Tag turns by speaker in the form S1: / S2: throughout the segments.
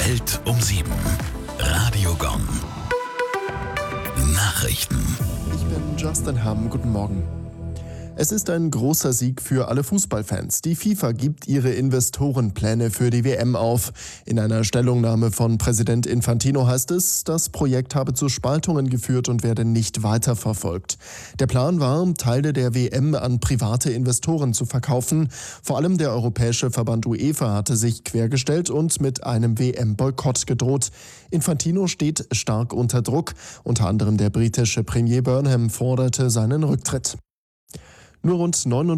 S1: Welt um 7. Radio Gong. Nachrichten.
S2: Ich bin Justin Hamm. Guten Morgen. Es ist ein großer Sieg für alle Fußballfans. Die FIFA gibt ihre Investorenpläne für die WM auf. In einer Stellungnahme von Präsident Infantino heißt es, das Projekt habe zu Spaltungen geführt und werde nicht weiterverfolgt. Der Plan war, Teile der WM an private Investoren zu verkaufen. Vor allem der europäische Verband UEFA hatte sich quergestellt und mit einem WM-Boykott gedroht. Infantino steht stark unter Druck. Unter anderem der britische Premier Burnham forderte seinen Rücktritt. Nur rund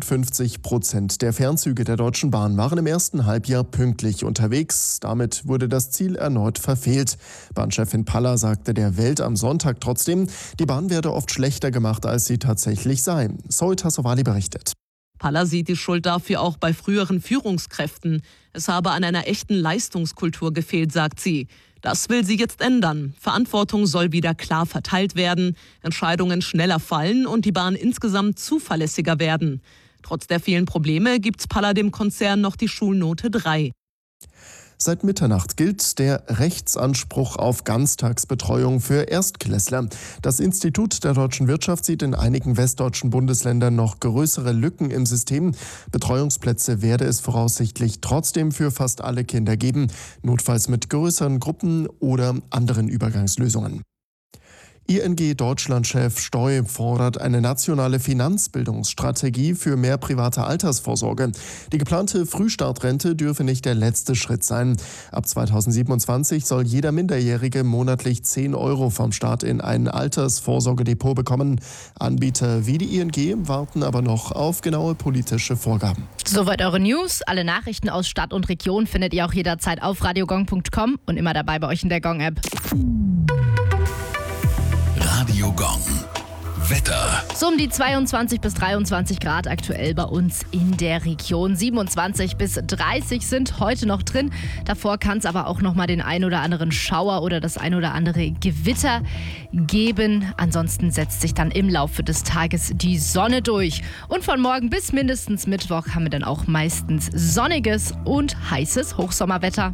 S2: 59% der Fernzüge der Deutschen Bahn waren im ersten Halbjahr pünktlich unterwegs. Damit wurde das Ziel erneut verfehlt. Bahnchefin Paller sagte der Welt am Sonntag trotzdem, die Bahn werde oft schlechter gemacht, als sie tatsächlich sei. Zoe Tassovali berichtet.
S3: Paller sieht die Schuld dafür auch bei früheren Führungskräften. Es habe an einer echten Leistungskultur gefehlt, sagt sie. Das will sie jetzt ändern. Verantwortung soll wieder klar verteilt werden, Entscheidungen schneller fallen und die Bahn insgesamt zuverlässiger werden. Trotz der vielen Probleme gibt Paller dem Konzern noch die Schulnote 3.
S2: Seit Mitternacht gilt der Rechtsanspruch auf Ganztagsbetreuung für Erstklässler. Das Institut der deutschen Wirtschaft sieht in einigen westdeutschen Bundesländern noch größere Lücken im System. Betreuungsplätze werde es voraussichtlich trotzdem für fast alle Kinder geben, notfalls mit größeren Gruppen oder anderen Übergangslösungen. ING Deutschland-Chef Steu fordert eine nationale Finanzbildungsstrategie für mehr private Altersvorsorge. Die geplante Frühstartrente dürfe nicht der letzte Schritt sein. Ab 2027 soll jeder Minderjährige monatlich 10 € vom Staat in ein Altersvorsorgedepot bekommen. Anbieter wie die ING warten aber noch auf genaue politische Vorgaben.
S4: Soweit eure News. Alle Nachrichten aus Stadt und Region findet ihr auch jederzeit auf radiogong.com und immer dabei bei euch in der Gong-App.
S1: Radio Gong. Wetter.
S4: So um die 22 bis 23 Grad aktuell bei uns in der Region. 27 bis 30 sind heute noch drin. Davor kann es aber auch noch mal den ein oder anderen Schauer oder das ein oder andere Gewitter geben. Ansonsten setzt sich dann im Laufe des Tages die Sonne durch. Und von morgen bis mindestens Mittwoch haben wir dann auch meistens sonniges und heißes Hochsommerwetter.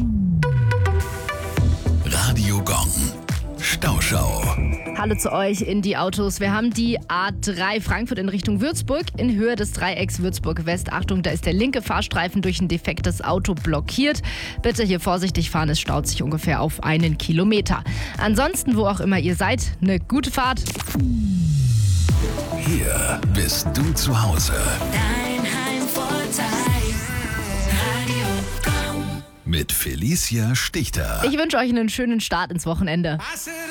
S1: Radio Gong. Stauschau.
S4: Hallo zu euch in die Autos. Wir haben die A3 Frankfurt in Richtung Würzburg in Höhe des Dreiecks Würzburg-West. Achtung, da ist der linke Fahrstreifen durch ein defektes Auto blockiert. Bitte hier vorsichtig fahren, es staut sich ungefähr auf 1 Kilometer. Ansonsten, wo auch immer ihr seid, eine gute Fahrt.
S1: Hier bist du zu Hause.
S5: Dein Heimvorteil. Radio Gong.
S1: Mit Felicia Stichter.
S4: Ich wünsche euch einen schönen Start ins Wochenende.
S5: I said